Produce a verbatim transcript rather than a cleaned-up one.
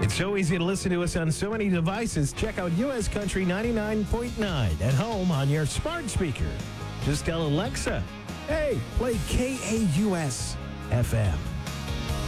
It's so easy to listen to us on so many devices. Check out U S Country ninety-nine point nine at home on your smart speaker. Just tell Alexa, hey, play K A U S F M.